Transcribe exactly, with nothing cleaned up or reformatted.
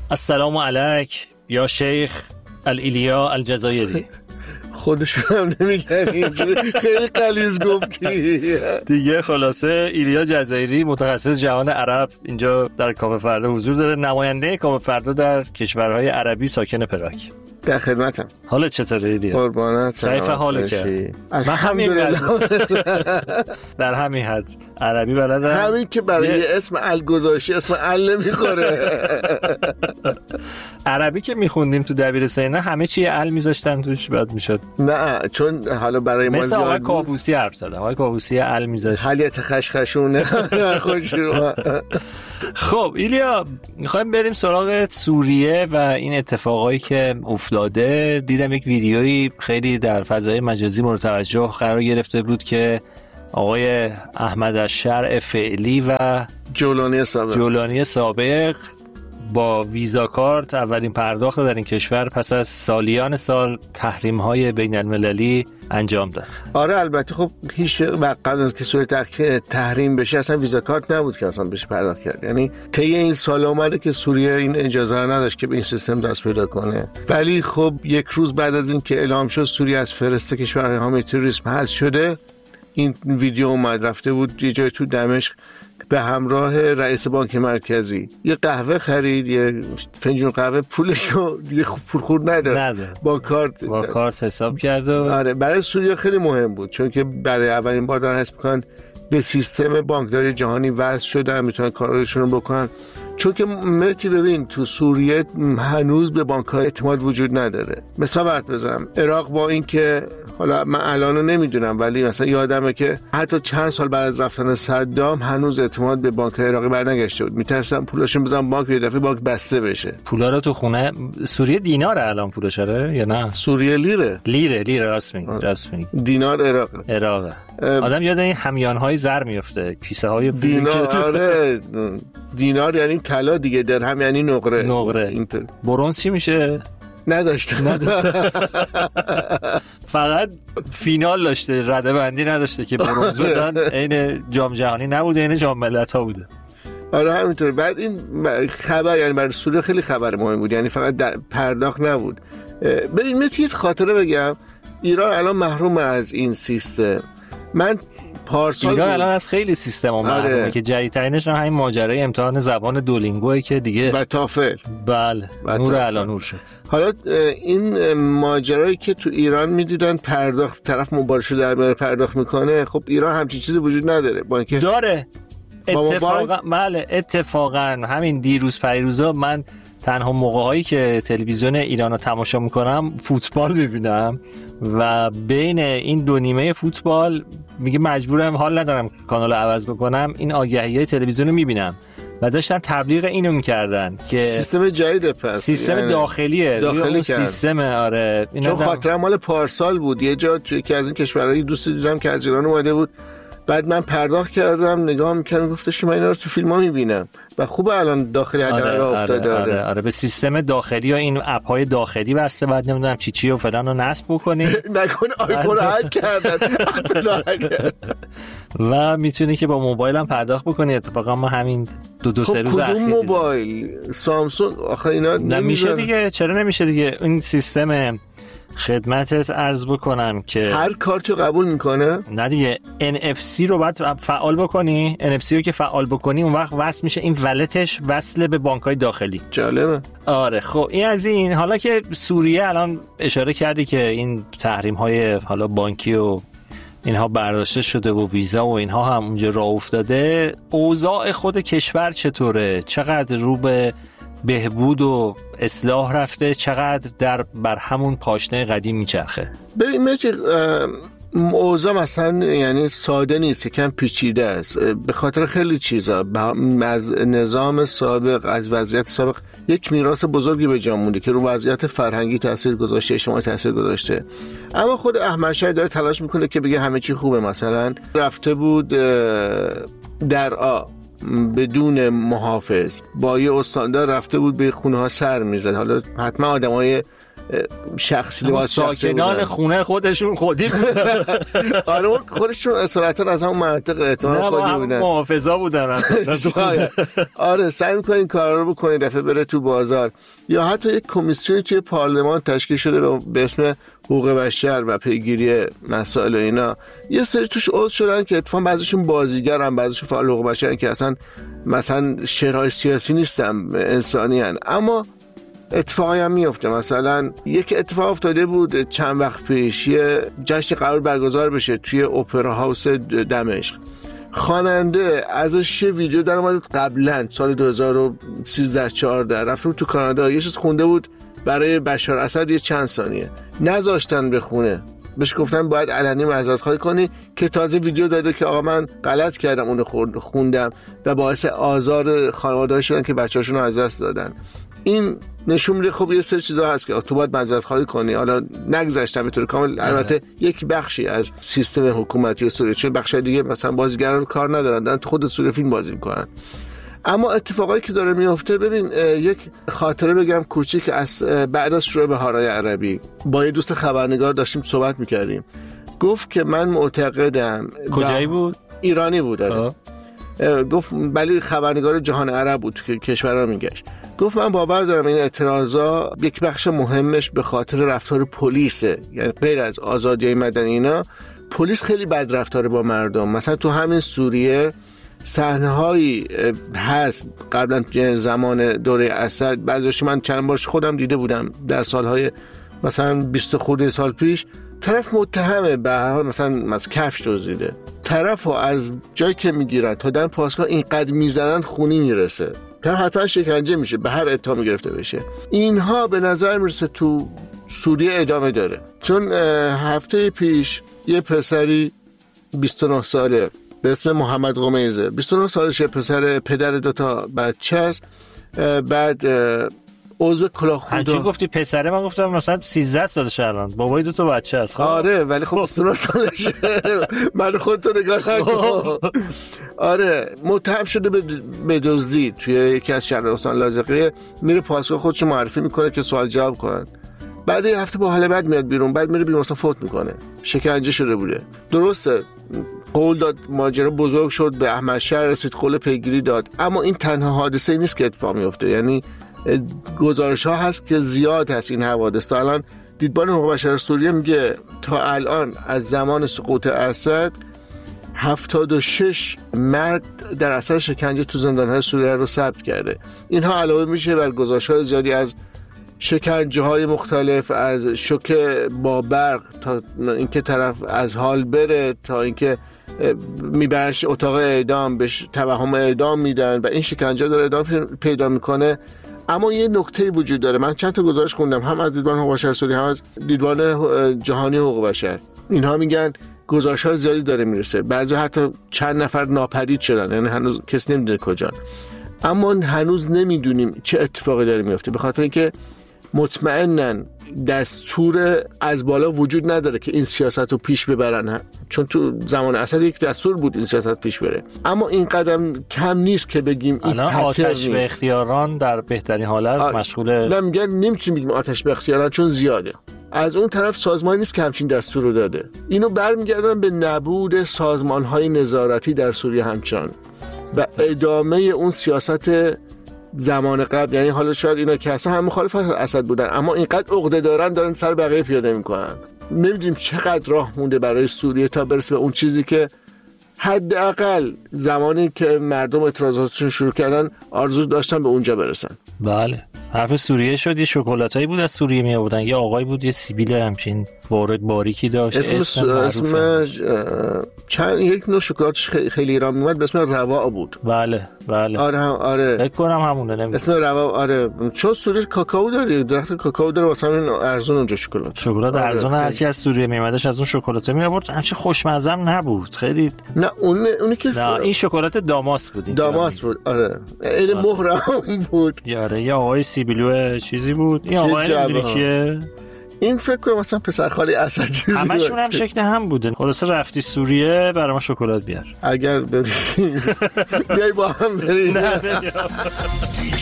السلام علیک یا شیخ الایلیا الجزایری. خودشون هم نمیگن اینجوری، خیلی غلیظ گفتی دیگه. خلاصه ایلیا جزایری متخصص جهان عرب اینجا در کافه فردا حضور داره، نماینده کافه فردا در کشورهای عربی، ساکن پراگ. در خدمتم. حالت چطوره ایلیا؟ قربانت. کیف حالت؟ من همین در همین حد عربی بلدم، همین که برای یه... اسم ال گذاشتی اسم ال نمیخوره. عربی که میخوندیم تو دبیرستان همه چی ال میذاشتن توش، بعد میشد. نه چون حالا برای ما مثل آقای کاووسی حرف زدم، آقای کاووسی ال میذاشت. حالیت خشخشونه. خب ایلیا، میخوایم بریم سراغ سوریه و این اتفاقایی که افتاده. دیدم یک ویدیویی خیلی در فضای مجازی مورد توجه قرار گرفته بود که آقای احمد الشرع فعلی و جولانی سابق جولانی سابق با ویزا کارت اولین پرداخت در این کشور پس از سالیان سال تحریم‌های بین‌المللی انجام داد. آره البته خب هیچ وقت قبل از که سوریه تحریم بشه اصلا ویزا کارت نبود که اصلا بشه پرداخت کرد. یعنی طی این سال اومده که سوریه این اجازه رو نداشت که به این سیستم دست پیدا کنه. ولی خب یک روز بعد از این که اعلام شد سوریه از فهرست کشورهای حامی تروریسم حذف شده، این ویدیو اومد رفته بود یه جای تو دمشق به همراه رئیس بانک مرکزی یه قهوه خرید، یه فنجون قهوه، پولشو دیگه پول خورد نداره، نداره. با کارت با کارت حساب کرد. و آره برای سوریه خیلی مهم بود چون که برای اولین بار دارن حس میکنن به سیستم بانکداری جهانی وصل شدن، میتونن کارشون رو بکنن. چون که متی ببین تو سوریه هنوز به بانک‌ها اعتماد وجود نداره. مثلا برات بزنم، عراق با این که حالا من الانو نمیدونم ولی مثلا یادمه که حتی چند سال بعد از رفتن صدام هنوز اعتماد به بانک‌های عراقی برنگشته بود. میترسن پولاشون بزنن بانک یه دفعه بانک بسته بشه. پولا رو تو خونه سوریه دیناره الان پولش آره یا نه؟ سوریه لیره. لیره لیره راست میگی، راست میگی. دینار عراق. عراق. آدم یاد این همیان‌های زر میفته، کیسه‌های دینار. آره دینار یعنی طلا دیگه، درهم یعنی نقره. نقره. اینطور. برنز چی میشه؟ نداشته. نداشته. فقط فینال داشته، رده بندی نداشته که برنز بدن. عین جام جهانی نبوده، عین جام ملت‌ها بوده. آره همینطور. بعد این خبر یعنی برای سوریه خیلی خبر مهم بود، یعنی فقط پرداخت نبود. ببین من یه خاطره بگم، ایران الان محروم از این سیستم. من پارسال ایران الان از خیلی سیستم ها محرومه. آره. که جدیدترینش همین ماجرای امتحان زبان دولینگوه که دیگه و تافل. بله نور علا نور شد. حالا این ماجرایی که تو ایران میدیدن پرداخت طرف مبارشو در میاره پرداخت میکنه، خب ایران همچین چیزی وجود نداره. با اینکه داره اتفاقا بله اتفاقا همین دیروز پیروزا من تنها موقع‌هایی که تلویزیون ایران رو تماشا میکنم فوتبال میبینم و بین این دو نیمه فوتبال میگه مجبورم، حال ندارم کانال عوض بکنم، این آگهی‌های تلویزیون رو میبینم و داشتن تبلیغ اینو میکردن که سیستم جدیده، پس سیستم یعنی داخلیه داخلی سیستم. آره چون خاطرم مال پارسال بود یه جا توی که از این کشورهای دوست دیدم که از ایران اومده بود، بعد من پرداخت کردم نگاه میکردم گفتش که من اینا رو تو فیلم ها میبینم و خوبه الان داخلی هدر آره، را افتاده. آره, آره, آره به سیستم داخلی و این اپ های داخلی بسته، بعد نمیدونم چی چی و فلان رو نصب بکنی نکنه آیفون رو هک کردن و میتونی که با موبایل هم پرداخت بکنی. اتفاقا ما همین دو دو سه روز اخیر کدوم موبایل سامسونگ آخه اینا نمیشه دیگه. چرا نمیشه دیگه؟ این سیستم خدمتت عرض بکنم که هر کارتو قبول میکنه. نه دیگه ان اف سی رو باید فعال بکنی. ان اف سی رو که فعال بکنی اون وقت وصل میشه، این ولتش وصل به بانک‌های داخلی. جالبه. آره خب این از این. حالا که سوریه الان اشاره کردی که این تحریم‌های حالا بانکی و اینها برداشته شده و ویزا و اینها هم اونجا راه افتاده، اوضاع خود کشور چطوره؟ چقدر رو به بهبود و اصلاح رفته؟ چقدر در بر همون پاشنه قدیم میچرخه؟ ببین مجید اوضاع مثلا یعنی ساده نیست، یکم پیچیده است به خاطر خیلی چیزا. از نظام سابق، از وضعیت سابق یک میراث بزرگی به جا مونده که رو وضعیت فرهنگی تاثیر گذاشته، اجتماعی تاثیر گذاشته. اما خود احمد شاه داره تلاش میکنه که بگه همه چی خوبه. مثلا رفته بود درعا بدون محافظ با یه استاندار، رفته بود به خونه ها سر میزد. حالا حتما آدمای شخصی لباس شخصی ساکنان خونه خودشون خودی بودن. آره خودشون اصالتا از همون منطقه احتمال خودی بودن، محافظا بودن. آره سعی می‌کنه این کارا رو بکنه، دفعه بره تو بازار. یا حتی یک کمیسیونی توی پارلمان تشکیل شده به اسم حقوق بشر و پیگیری مسائل و اینا، یه سری توش عضو شدن که اتفاقا بعضیشون بازیگرن، بعضیشون فعال حقوق بشرن که اصلا مثلا شرای سیاسی نیستن، انسانی هن. اما اتفاقی هم میفته. مثلا یک اتفاق افتاده بود چند وقت پیش، یه جشن قرار برگزار بشه توی اپرا هاوس دمشق. خواننده ازش یه ویدیو در اومد قبلا سال دو هزار و سیزده چهارده رفتم تو کانادا، یه چیز خونده بود برای بشار اسد یه چند ثانیه، نذاشتن بخونه، بهش گفتن باید علنی معذرت خواهی کنی، که تازه ویدیو داده که آقا من غلط کردم اونو خوندم و باعث آزار خانواده‌ها شدن که بچه‌هاشون رو از دست دادن. این نشون میده خب یه سری چیزا هست که تو باید معذرت خواهی کنی. حالا نگذاشتم به طور کامل، البته یک بخشی از سیستم حکومتی سوریه، چون بخشای دیگه مثلا بازیگران کار ندارن، دارن تو خود سوریه فیلم بازی میکنن. اما اتفاقایی که داره میفته، ببین یک خاطره بگم کوچیک از بعد از شروع بهارهای عربی، با یه دوست خبرنگار داشتیم صحبت میکردیم، گفت که من معتقدم. کجایی بود؟ ایرانی بود. داره گفت ولی خبرنگار جهان عرب بود که کشورها میگشت. گفت من باور دارم این اعتراضا یک بخش مهمش به خاطر رفتار پلیسه، یعنی غیر از آزادی‌های مدنی اینا، پلیس خیلی بد رفتار با مردم. مثلا تو همین سوریه صحنه‌هایی هست قبلا توی زمان دوره اسد، بعضیش من چند بارش خودم دیده بودم در سالهای مثلا بیست خورده سال پیش، طرف متهمه به هر حال مثلا مثلا کفش دزدیده، طرفو از جایی که میگیرن تا در پاسگاه اینقدر میزنن خونی میرسه، طرف حتما شکنجه میشه، به هر اتهامی گرفته بشه. اینها به نظر میرسه تو سوریه ادامه داره. چون هفته پیش یه پسری بیست و نه ساله به اسم محمد قمیزه، بیست و نه سالشه، پسر پدر دوتا بچه است، بعد عضو کلاه خوندا. همچین گفتی پسره، من گفتم مثلا سیزده سالشه الان، بابای دو تا بچه است. آره ولی خب بیست و نه سالشه. من خودتو نگاه نکن. آره متهم شده به دزدی توی یکی از شهر استان لاذقیه، میره پاسگاه خودشو معرفی میکنه که سوال جواب کنن، بعد یه هفته با حال بد میاد بیرون، بعد میره بیرون مثلا فوت میکنه، شکنجه شده بوده. درسته قول داد، ماجرا بزرگ شد، به احمد شهر رسید، قول پیگیری داد، اما این تنها حادثه نیست که اتفاق میفته. یعنی گزارش ها هست که زیاد هست این حوادث. تا الان دیدبان حقوق بشر سوریه میگه تا الان از زمان سقوط اسد هفتاد و شش مرد در اثر شکنجه تو زندان‌های سوریه رو ثبت کرده. اینها علاوه میشه بر گزارش‌های زیادی از شکنجه های مختلف، از شوک با برق تا اینکه طرف از حال بره، تا اینکه میبرنش اتاق اعدام، بهش توهم اعدام میدن و این شکنجه داره ادامه پیدا میکنه. اما یه نکته وجود داره، من چند تا گزارش خوندم هم از دیدبان حقوق بشر سوریه هم از دیدبان جهانی حقوق بشر، اینها میگن گزارش‌های زیادی داره میرسه، بعضی حتی چند نفر ناپدید شدن، یعنی هنوز کسی نمیدونه کجان. اما هنوز نمیدونیم چه اتفاقی داره میفته، به خاطر اینکه مطمئنن دستور از بالا وجود نداره که این سیاست رو پیش ببرن، چون تو زمان اسد یک دستور بود این سیاست پیش بره. اما این قدم کم نیست که بگیم این آتش به اختیاران در بهترین حالت آ... مشغول. نه میگن نمیتونیم بگیم آتش به اختیاران چون زیاده. از اون طرف سازمانی نیست که همچین دستور رو داده. اینو برمیگردن به نبود سازمان‌های نظارتی در سوریه همچنان و ادامه اون سیاست زمان قبل. یعنی حالا شاید اینا که اصلا هم مخالف اسد بودن، اما اینقدر عقده دارن دارن سر بقیه پیاده میکنن. نمیدونیم چقدر راه مونده برای سوریه تا برسه به اون چیزی که حداقل زمانی که مردم اعتراضاتشون شروع کردن آرزو داشتن به اونجا برسن. بله حرف سوریه شد. یه شکلاتایی بود از سوریه می آوردن، یه آقای بود یه سیبیل همچین بارک باریکی داشت، اسم اسمش چند یک نوع شکلاتش خیلی ایران میومد به اسم روا بود. بله بله آره هم آره فکر کنم همونه. نمیدونم اسم روا. آره چون سوریه کاکائو داره، درخت کاکائو داره، واسه همین ارزون اونجا شکلات شکلات آره. ارزون هر کی از سوریه میومدش از اون شکلات می آورد، همچین خوشمزه نبود خیلی. نه اون اونی که نه این شکلات داماس بود. داماس بود آره، این مهرم بود. یاره یا آقای سیبیلو چیزی بود. این آقای امریکیه، این فکر کنم مثلا پسر خالی اسد چیزی بود. همشون هم شکل هم بودن. خلاصه رفتی سوریه برای ما شکلات بیار. اگر بریم بیای با هم بریم.